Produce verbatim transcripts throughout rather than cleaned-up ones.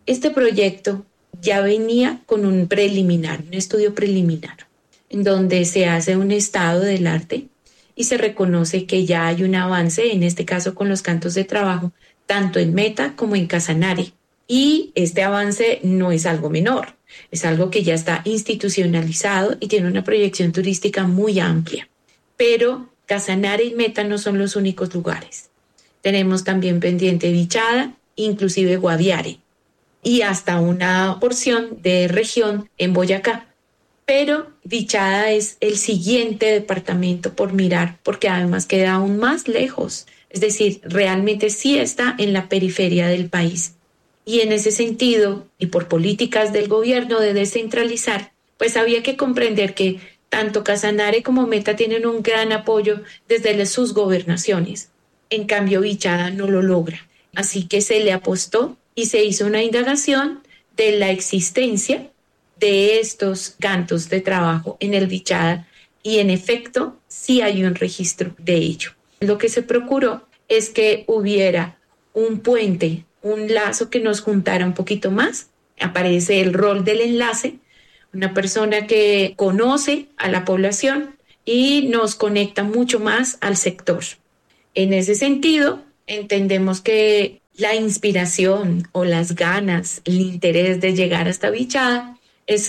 Este proyecto ya venía con un preliminar, un estudio preliminar, en donde se hace un estado del arte y se reconoce que ya hay un avance, en este caso con los cantos de trabajo, tanto en Meta como en Casanare. Y este avance no es algo menor, es algo que ya está institucionalizado y tiene una proyección turística muy amplia. Pero Casanare y Meta no son los únicos lugares. Tenemos también pendiente Vichada, inclusive Guaviare, y hasta una porción de región en Boyacá. Pero Vichada es el siguiente departamento por mirar, porque además queda aún más lejos. Es decir, realmente sí está en la periferia del país. Y en ese sentido, y por políticas del gobierno de descentralizar, pues había que comprender que tanto Casanare como Meta tienen un gran apoyo desde sus gobernaciones. En cambio, Vichada no lo logra. Así que se le apostó y se hizo una indagación de la existencia de estos cantos de trabajo en el Vichada y en efecto sí hay un registro de ello. Lo que se procuró es que hubiera un puente, un lazo que nos juntara un poquito más. Aparece el rol del enlace, una persona que conoce a la población y nos conecta mucho más al sector. En ese sentido, entendemos que la inspiración o las ganas, el interés de llegar hasta Vichada es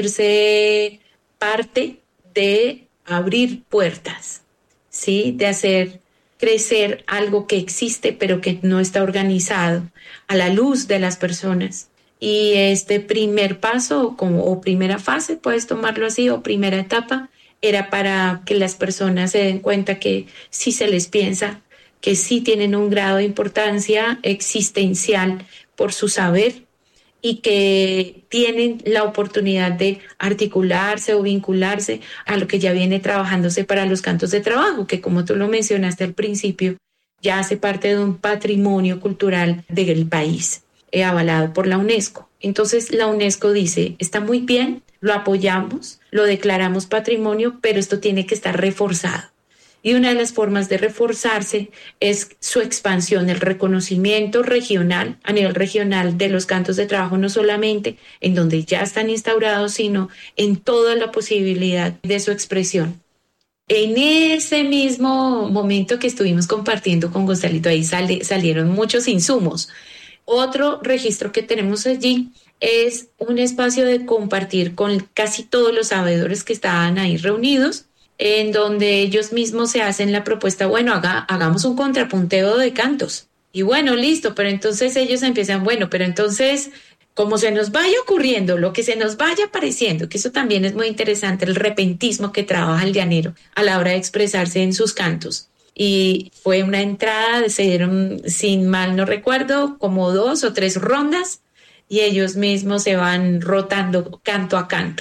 sentirse parte de abrir puertas, ¿sí? De hacer crecer algo que existe pero que no está organizado a la luz de las personas. Y este primer paso como, o primera fase, puedes tomarlo así, o primera etapa, era para que las personas se den cuenta que sí se les piensa, que sí tienen un grado de importancia existencial por su saber y que tienen la oportunidad de articularse o vincularse a lo que ya viene trabajándose para los cantos de trabajo, que como tú lo mencionaste al principio, ya hace parte de un patrimonio cultural del país, eh, avalado por la UNESCO. Entonces la UNESCO dice, está muy bien, lo apoyamos, lo declaramos patrimonio, pero esto tiene que estar reforzado. Y una de las formas de reforzarse es su expansión, el reconocimiento regional, a nivel regional de los cantos de trabajo, no solamente en donde ya están instaurados, sino en toda la posibilidad de su expresión. En ese mismo momento que estuvimos compartiendo con Gonzalito, ahí sale, salieron muchos insumos. Otro registro que tenemos allí es un espacio de compartir con casi todos los sabedores que estaban ahí reunidos, en donde ellos mismos se hacen la propuesta, bueno, haga, hagamos un contrapunteo de cantos. Y bueno, listo, pero entonces ellos empiezan, bueno, pero entonces, como se nos vaya ocurriendo, lo que se nos vaya apareciendo, que eso también es muy interesante, el repentismo que trabaja el llanero a la hora de expresarse en sus cantos. Y fue una entrada, se dieron, sin mal no recuerdo, como dos o tres rondas, y ellos mismos se van rotando canto a canto.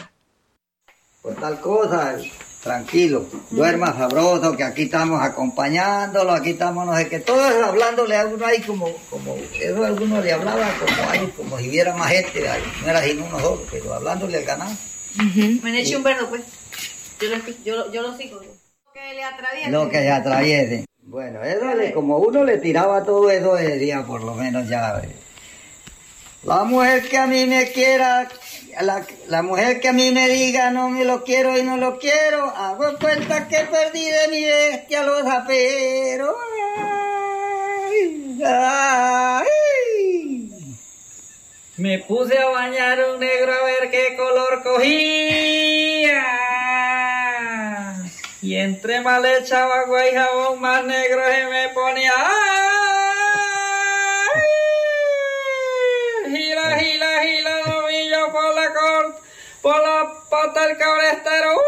Pues tal cosa, tranquilo, duerma sabroso, que aquí estamos acompañándolo, aquí estamos, no sé qué, todo eso hablándole a uno ahí como, como, eso a alguno le hablaba como ahí, como si viera más gente, ahí, no era sino uno solo, pero hablándole al ganado. Uh-huh. Me han hecho un verbo, pues, yo lo, yo, yo lo sigo. Lo que le atraviese. Lo que se atraviese. Bueno, eso le, como uno le tiraba todo eso, decía, por lo menos ya, la mujer que a mí me quiera, La, la mujer que a mí me diga no me lo quiero y no lo quiero, hago cuenta que perdí de mi bestia los aperos. Ay, ay. Me puse a bañar un negro a ver qué color cogía. Y entre más le echaba agua y jabón, más negro se me ponía. Ay, gila, gila, gila, por la, por la pata del cabrestero.